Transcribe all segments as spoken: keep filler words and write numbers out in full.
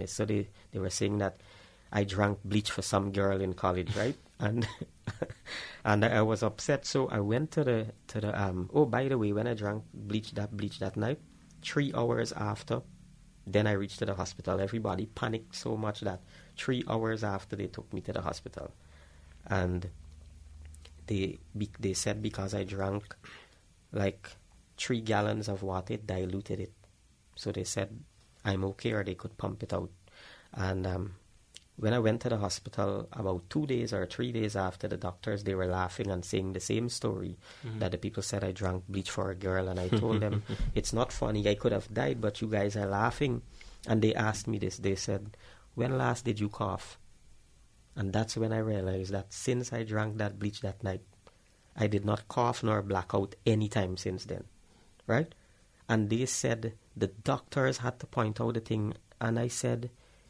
drunkenness. So they, they were saying that I drank bleach for some girl in college, right? And and I was upset. So I went to the to the um. Oh, by the way, when I drank bleach that bleach that night, three hours after, then I reached to the hospital. Everybody panicked so much that three hours after they took me to the hospital, and they be, they said because I drank like three gallons of water, it diluted it. So they said I'm okay, or they could pump it out. And um, when I went to the hospital about two days or three days after, the doctors, they were laughing and saying the same story, mm-hmm. that the people said I drank bleach for a girl. And I told them, it's not funny, I could have died, but you guys are laughing. And they asked me this, they said, when last did you cough? And that's when I realized that since I drank that bleach that night, I did not cough nor black out any time since then, right? And they said the doctors had to point out the thing, and I said,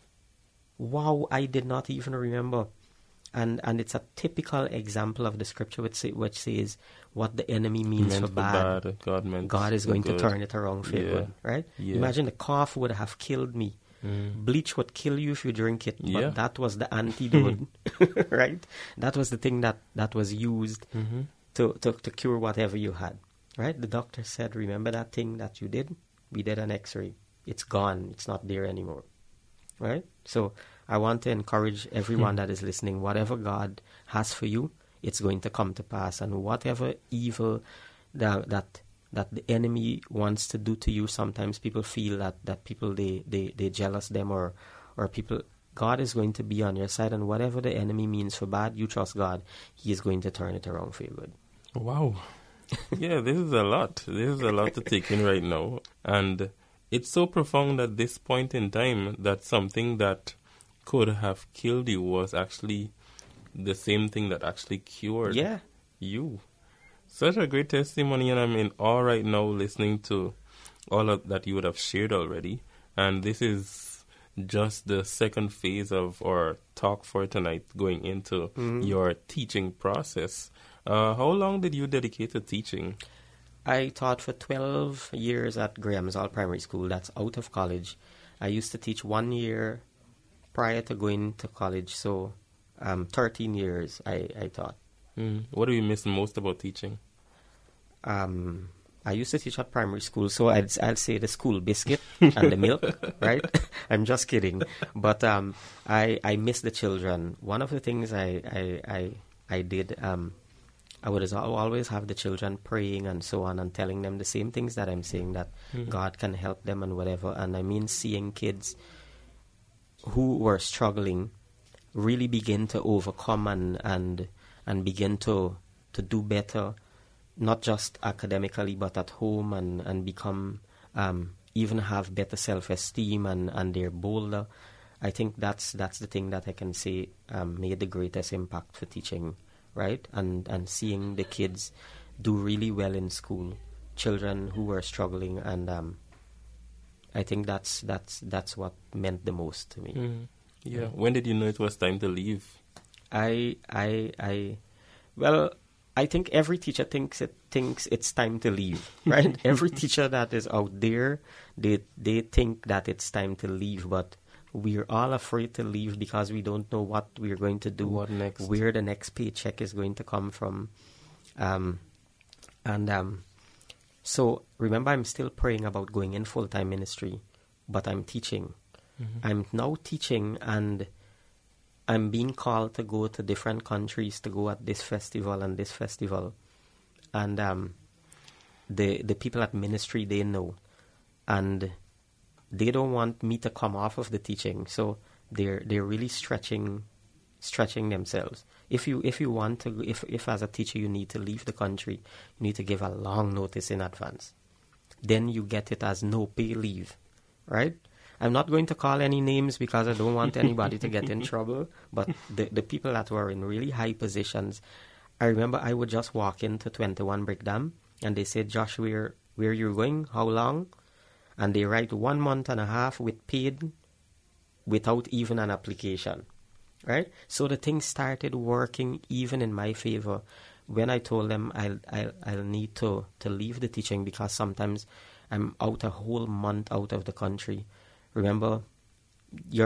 wow, I did not even remember. And and it's a typical example of the scripture which, say, which says what the enemy means meant for, for bad, bad, God, meant God is going good. to turn it around for yeah. good, right? Yeah. Imagine the cough would have killed me. Mm. Bleach would kill you if you drink it, but yeah. that was the antidote, right? That was the thing that, that was used mm-hmm. to, to, to cure whatever you had, right? The doctor said, remember that thing that you did? We did an x-ray. It's gone. It's not there anymore, right? So I want to encourage everyone hmm. that is listening, whatever God has for you, it's going to come to pass. And whatever evil that that, that the enemy wants to do to you, sometimes people feel that, that people, they, they, they jealous them or, or people, God is going to be on your side. And whatever the enemy means for bad, you trust God, he is going to turn it around for you good. Wow. Yeah, this is a lot. This is a lot to take in right now. And it's so profound at this point in time that something that could have killed you was actually the same thing that actually cured yeah. you. Such a great testimony, and I'm in awe right now listening to all of that you would have shared already. And this is just the second phase of our talk for tonight, going into mm-hmm. your teaching process. Uh, how long did you dedicate to teaching? I taught for twelve years at Graham's Hall Primary School. That's out of college. I used to teach one year prior to going to college, so um, thirteen years I, I taught. Mm. What do you miss most about teaching? Um, I used to teach at primary school, so I'd, I'd say the school biscuit and the milk, right? I'm just kidding. But um, I, I miss the children. One of the things I, I, I, I did... Um, I would always have the children praying and so on and telling them the same things that I'm saying, that mm-hmm. God can help them and whatever. And I mean seeing kids who were struggling really begin to overcome and and, and begin to, to do better, not just academically but at home, and, and become, um, even have better self-esteem, and, and they're bolder. I think that's that's the thing that I can say um, made the greatest impact for teaching. Right, and and seeing the kids do really well in school, children who were struggling, and um, I think that's that's that's what meant the most to me. Mm. Yeah. yeah. When did you know it was time to leave? I I I, well, I think every teacher thinks it thinks it's time to leave. Right, every teacher that is out there, they they think that it's time to leave, but we're all afraid to leave because we don't know what we're going to do, what next, where the next paycheck is going to come from. Um, and um, so remember, I'm still praying about going in full-time ministry, but I'm teaching. Mm-hmm. I'm now teaching, and I'm being called to go to different countries to go at this festival and this festival. And um, the the people at ministry, they know. And they don't want me to come off of the teaching, so they're they're really stretching, stretching themselves. If you if you want to, if if as a teacher you need to leave the country, you need to give a long notice in advance. Then you get it as no pay leave, right? I'm not going to call any names because I don't want anybody to get in trouble. But the the people that were in really high positions, I remember I would just walk into twenty-one Brickdam and they said, "Josh, where where you going? How long?" And they write one month and a half with paid without even an application, right? So the thing started working even in my favor when I told them I'll, I'll, I'll need to, to leave the teaching because sometimes I'm out a whole month out of the country. Remember, you're